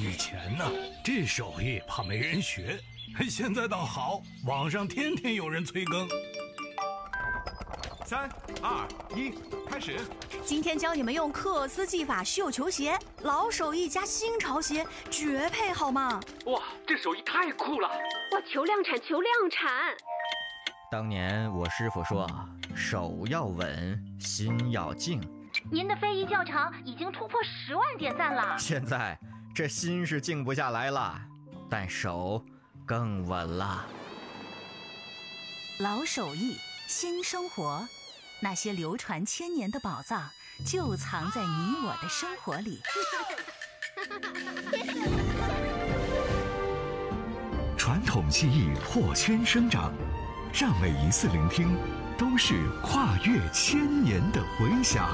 以前呢，这手艺怕没人学，现在倒好，网上天天有人催更。 3、2、1，开始。 今天教你们用克斯技法绣球鞋，老手艺加新潮鞋，绝配好吗？ 哇，这手艺太酷了！ 哇，求量产，求量产！ 当年我师傅说，手要稳，心要静。 您的非遗教程已经突破10万点赞了。 现在这心是静不下来了，但手更稳了。 老手艺，新生活，那些流传千年的宝藏，就藏在你我的生活里。 传统技艺破圈生长，让每一次聆听都是跨越千年的回响。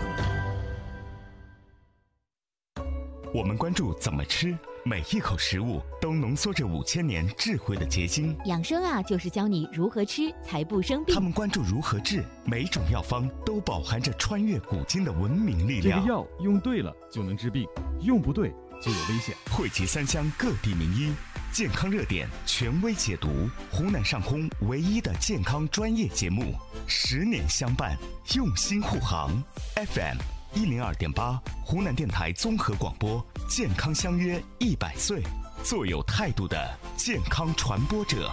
我们关注怎么吃，每一口食物都浓缩着5000年智慧的结晶。 养生啊，就是教你如何吃才不生病。 他们关注如何治，每种药方都饱含着穿越古今的文明力量。 这个药用对了就能治病，用不对就有危险。 汇集3乡各地名医，健康热点权威解读，湖南上空唯一的健康专业节目，10年相伴，用心护航。FM102.8，湖南电台综合广播，健康相约100岁，做有态度的健康传播者。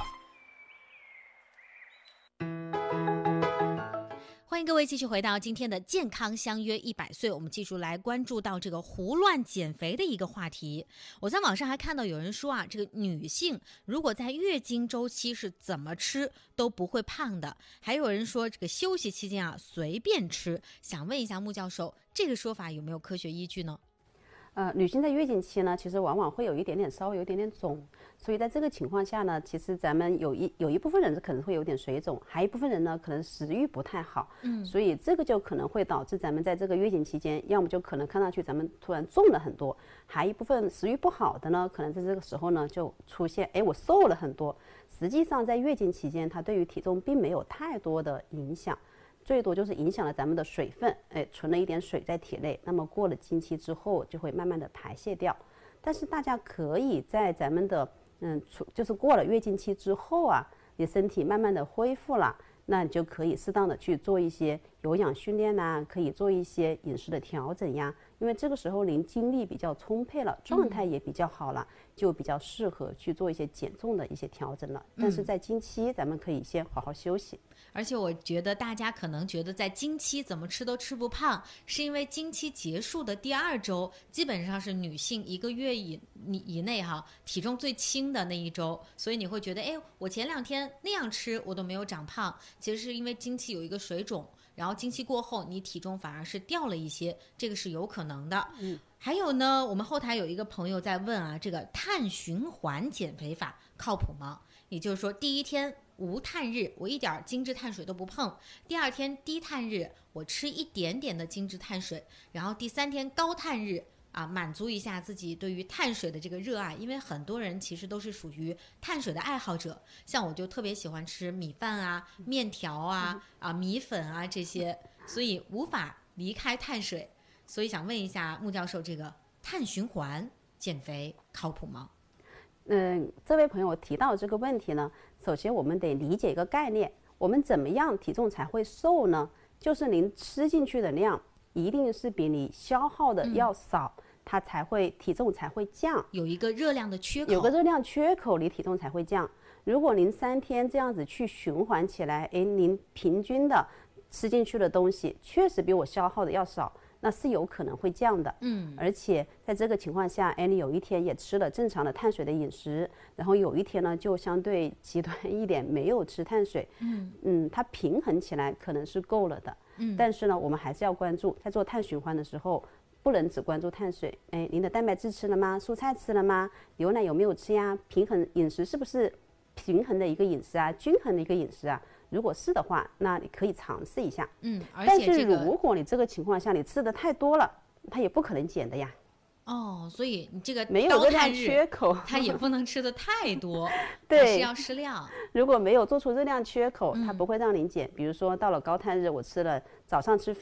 欢迎各位继续回到今天的健康相约100岁，我们继续来关注到这个胡乱减肥的一个话题。我在网上还看到有人说啊，这个女性如果在月经周期是怎么吃都不会胖的，还有人说这个休息期间啊随便吃。想问一下穆教授，这个说法有没有科学依据呢？ 女性在月经期呢，其实往往会有一点点稍微有一点点肿，所以在这个情况下呢，其实咱们有一部分人可能会有点水肿，还有一部分人呢可能食欲不太好，所以这个就可能会导致咱们在这个月经期间，要么就可能看上去咱们突然重了很多，还一部分食欲不好的呢，可能在这个时候呢就出现，我瘦了很多。实际上在月经期间，它对于体重并没有太多的影响。最多就是影响了咱们的水分，存了一点水在体内，那么过了经期之后就会慢慢的排泄掉。但是大家可以在咱们的就是过了月经期之后啊，你身体慢慢的恢复了，那你就可以适当的去做一些有氧训练呐，可以做一些饮食的调整呀，因为这个时候您精力比较充沛了，状态也比较好了，就比较适合去做一些减重的一些调整了。但是在经期咱们可以先好好休息。 而且我觉得大家可能觉得在经期怎么吃都吃不胖，是因为经期结束的第2周基本上是女性1个月以内体重最轻的那一周，所以你会觉得我前2天那样吃我都没有长胖，其实是因为经期有一个水肿，然后经期过后你体重反而是掉了一些，这个是有可能的。还有呢，我们后台有一个朋友在问啊，这个碳循环减肥法靠谱吗？也就是说第1天无碳日，我一点精致碳水都不碰，第2天低碳日，我吃一点点的精致碳水，然后第3天高碳日啊，满足一下自己对于碳水的这个热爱。因为很多人其实都是属于碳水的爱好者，像我就特别喜欢吃米饭啊、面条啊、米粉啊这些，所以无法离开碳水。所以想问一下穆教授，这个碳循环减肥靠谱吗？ 这位朋友提到这个问题呢，首先我们得理解一个概念，我们怎么样体重才会瘦呢？就是您吃进去的量一定是比你消耗的要少，它体重才会降， 有一个热量的缺口， 有个热量缺口，你体重才会降。如果您3天这样子去循环起来，您平均的吃进去的东西确实比我消耗的要少，那是有可能会降的。而且在这个情况下，你有一天也吃了正常的碳水的饮食，然后有一天呢就相对极端一点没有吃碳水，它平衡起来可能是够了的。但是呢，我们还是要关注，在做碳循环的时候，不能只关注碳水。您的蛋白质吃了吗？蔬菜吃了吗？牛奶有没有吃呀？平衡饮食是不是平衡的一个饮食啊？均衡的一个饮食啊？如果是的话，那你可以尝试一下。但是如果你这个情况下你吃的太多了，它也不可能减的呀。 所以你这个没有热量缺口， 它也不能吃的太多， 对， 是要适量。 如果没有做出热量缺口，它不会让您减。比如说到了高碳日，我吃了早上吃